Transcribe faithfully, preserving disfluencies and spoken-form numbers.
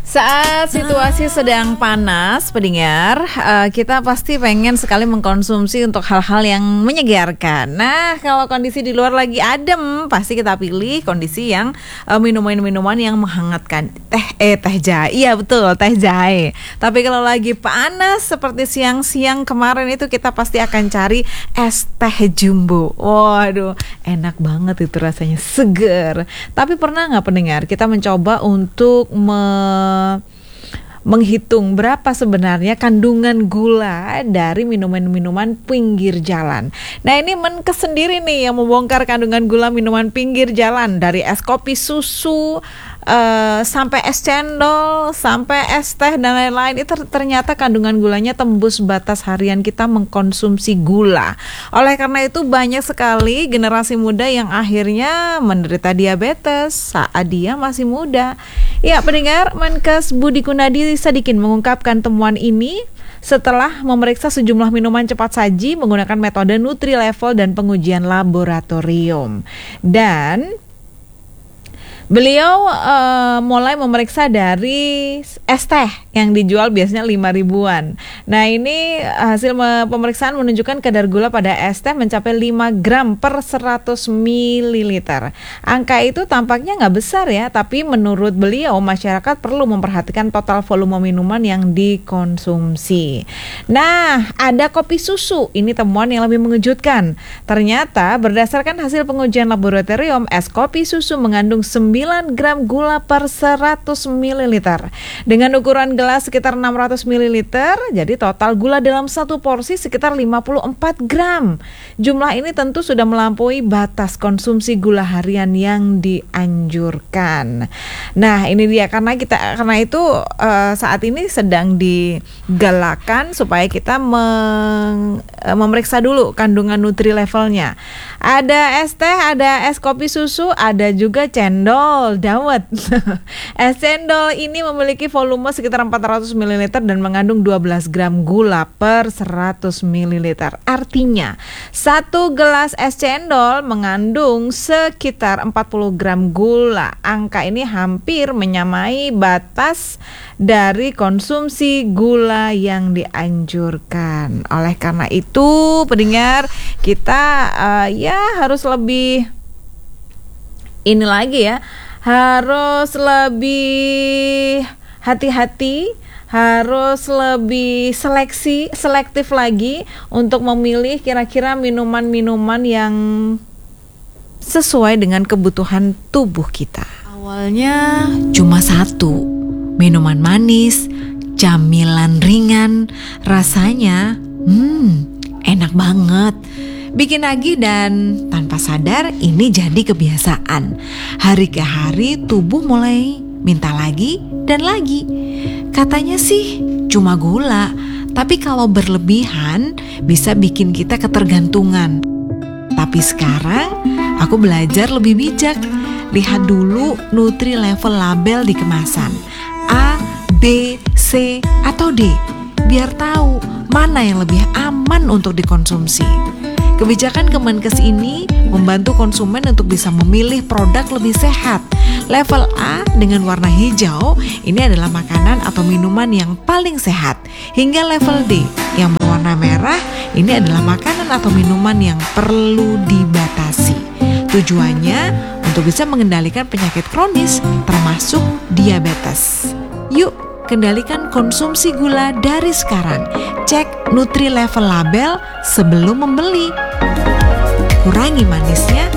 Saat situasi sedang panas, pendengar, uh, kita pasti pengen sekali mengkonsumsi untuk hal-hal yang menyegarkan. Nah, kalau kondisi di luar lagi adem, pasti kita pilih kondisi yang uh, minuman-minuman yang menghangatkan. Teh, eh teh jahe, iya betul, teh jahe. Tapi kalau lagi panas seperti siang-siang kemarin itu, kita pasti akan cari es teh jumbo. Waduh, enak banget itu rasanya, seger. Tapi pernah nggak pendengar kita mencoba untuk me menghitung berapa sebenarnya kandungan gula dari minuman-minuman pinggir jalan. Nah, ini Menkes sendiri nih yang membongkar kandungan gula minuman pinggir jalan, dari es kopi susu uh, sampai es cendol, sampai es teh dan lain-lain. Itu ternyata kandungan gulanya tembus batas harian kita mengkonsumsi gula. Oleh karena itu banyak sekali generasi muda yang akhirnya menderita diabetes saat dia masih muda. Ya, pendengar, Menkes Budi Gunadi Sadikin mengungkapkan temuan ini setelah memeriksa sejumlah minuman cepat saji menggunakan metode Nutri-Level dan pengujian laboratorium. Dan beliau uh, mulai memeriksa dari es teh yang dijual biasanya lima ribuan. Nah, ini hasil pemeriksaan menunjukkan kadar gula pada es teh mencapai lima gram per seratus mililiter. Angka itu tampaknya nggak besar ya, tapi menurut beliau masyarakat perlu memperhatikan total volume minuman yang dikonsumsi. Nah, ada kopi susu. Ini temuan yang lebih mengejutkan. Ternyata berdasarkan hasil pengujian laboratorium, es kopi susu mengandung sembilan gram gula per seratus mililiter. Dengan ukuran gelas sekitar enam ratus mililiter, jadi total gula dalam satu porsi sekitar lima puluh empat gram. Jumlah ini tentu sudah melampaui batas konsumsi gula harian yang dianjurkan. Nah, ini dia, karena kita karena itu uh, saat ini sedang digalakkan supaya kita meng, uh, memeriksa dulu kandungan Nutri-Levelnya. Ada es teh, ada es kopi susu, ada juga cendol dawet. Es cendol ini memiliki volume sekitar empat ratus mililiter dan mengandung dua belas gram gula per seratus mililiter. Artinya, satu gelas es cendol mengandung sekitar empat puluh gram gula. Angka ini hampir menyamai batas dari konsumsi gula yang dianjurkan. Oleh karena itu, pendengar, kita uh, ya harus lebih ini lagi ya, harus lebih hati-hati, harus lebih seleksi, selektif lagi untuk memilih kira-kira minuman-minuman yang sesuai dengan kebutuhan tubuh kita. Awalnya cuma satu, minuman manis, camilan ringan, rasanya hmm, enak banget. Bikin nagih dan tanpa sadar ini jadi kebiasaan. Hari ke hari tubuh mulai minta lagi dan lagi. Katanya sih cuma gula, tapi kalau berlebihan bisa bikin kita ketergantungan. Tapi sekarang aku belajar lebih bijak. Lihat dulu Nutri-Level label di kemasan, A, B, C, atau D, biar tahu mana yang lebih aman untuk dikonsumsi. Kebijakan Kemenkes ini membantu konsumen untuk bisa memilih produk lebih sehat. Level A dengan warna hijau, ini adalah makanan atau minuman yang paling sehat. Hingga level D yang berwarna merah, ini adalah makanan atau minuman yang perlu dibatasi. Tujuannya untuk bisa mengendalikan penyakit kronis termasuk diabetes. Yuk, kendalikan konsumsi gula dari sekarang. Cek Nutri-Level label sebelum membeli. Kurangi manisnya,